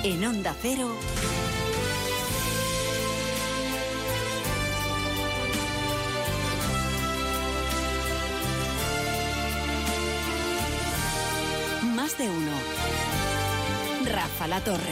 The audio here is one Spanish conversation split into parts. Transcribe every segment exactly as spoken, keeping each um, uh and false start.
En Onda Cero, Más de Uno. Rafa La Torre.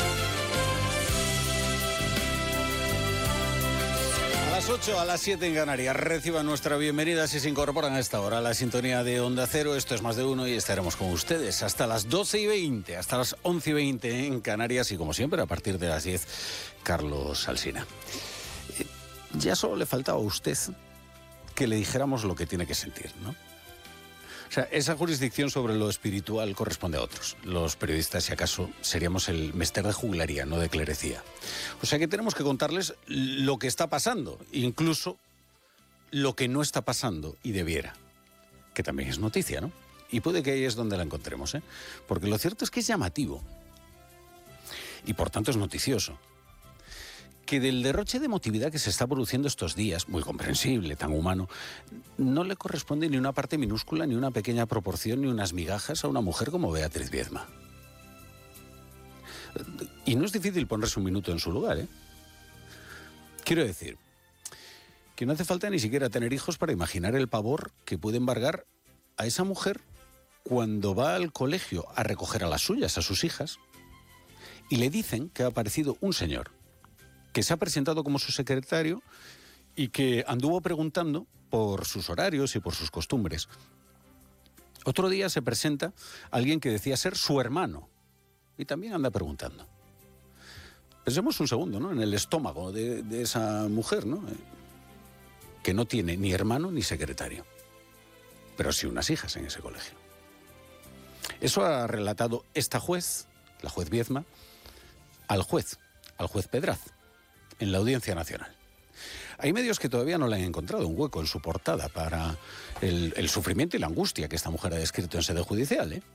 A las ocho, a las siete en Canarias. Reciban nuestra bienvenida si se incorporan a esta hora a la sintonía de Onda Cero. Esto es Más de Uno y estaremos con ustedes hasta las doce y veinte, hasta las once y veinte en Canarias y, como siempre, a partir de las diez, Carlos Alsina. Eh, ya solo le faltaba a usted que le dijéramos lo que tiene que sentir, ¿no? O sea, esa jurisdicción sobre lo espiritual corresponde a otros. Los periodistas, si acaso, seríamos el mester de juglaría, no de clerecía. O sea que tenemos que contarles lo que está pasando, incluso lo que no está pasando y debiera. Que también es noticia, ¿no? Y puede que ahí es donde la encontremos, ¿eh? Porque lo cierto es que es llamativo. Y por tanto es noticioso. Que del derroche de emotividad que se está produciendo estos días, muy comprensible, tan humano, no le corresponde ni una parte minúscula, ni una pequeña proporción, ni unas migajas a una mujer como Beatriz Biedma. Y no es difícil ponerse un minuto en su lugar, ¿eh? Quiero decir, que no hace falta ni siquiera tener hijos para imaginar el pavor que puede embargar a esa mujer cuando va al colegio a recoger a las suyas, a sus hijas, y le dicen que ha aparecido un señor que se ha presentado como su secretario y que anduvo preguntando por sus horarios y por sus costumbres. Otro día se presenta alguien que decía ser su hermano y también anda preguntando. Pensemos un segundo, ¿no?, en el estómago de, de esa mujer, ¿no?, que no tiene ni hermano ni secretario, pero sí unas hijas en ese colegio. Eso ha relatado esta juez, la juez Biedma, al juez, al juez Pedraz, en la Audiencia Nacional. Hay medios que todavía no le han encontrado un hueco en su portada para el, el sufrimiento y la angustia que esta mujer ha descrito en sede judicial, ¿eh?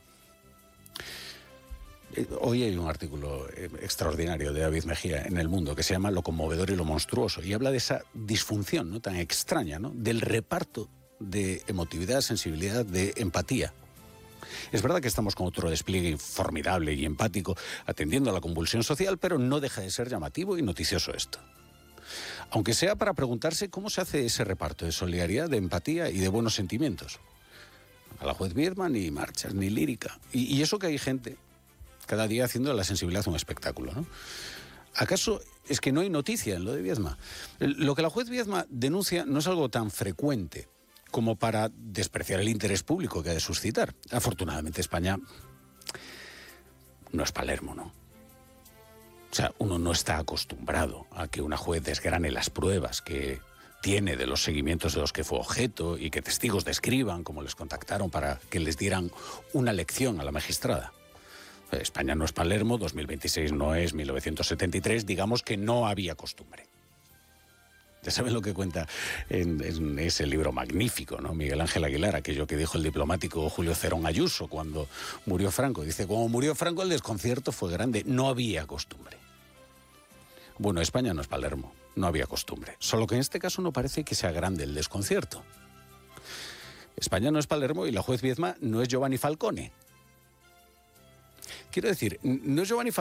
Hoy hay un artículo extraordinario de David Mejía en El Mundo que se llama Lo conmovedor y lo monstruoso, y habla de esa disfunción, ¿no?, tan extraña, ¿no?, del reparto de emotividad, sensibilidad, de empatía. Es verdad que estamos con otro despliegue formidable y empático atendiendo a la convulsión social, pero no deja de ser llamativo y noticioso esto. Aunque sea para preguntarse cómo se hace ese reparto de solidaridad, de empatía y de buenos sentimientos. A la juez Biedma ni marchas, ni lírica. Y, y eso que hay gente cada día haciendo de la sensibilidad un espectáculo, ¿no? ¿Acaso es que no hay noticia en lo de Biedma? Lo que la juez Biedma denuncia no es algo tan frecuente como para despreciar el interés público que ha de suscitar. Afortunadamente España no es Palermo, ¿no? O sea, uno no está acostumbrado a que una juez desgrane las pruebas que tiene de los seguimientos de los que fue objeto y que testigos describan cómo les contactaron para que les dieran una lección a la magistrada. España no es Palermo, dos mil veintiséis no es mil novecientos setenta y tres, digamos que no había costumbre. Ya saben lo que cuenta en, en ese libro magnífico, ¿no?, Miguel Ángel Aguilar, aquello que dijo el diplomático Julio Cerón Ayuso cuando murió Franco. Dice, como murió Franco el desconcierto fue grande, no había costumbre. Bueno, España no es Palermo, no había costumbre. Solo que en este caso no parece que sea grande el desconcierto. España no es Palermo y la juez Biedma no es Giovanni Falcone. Quiero decir, no es Giovanni Falcone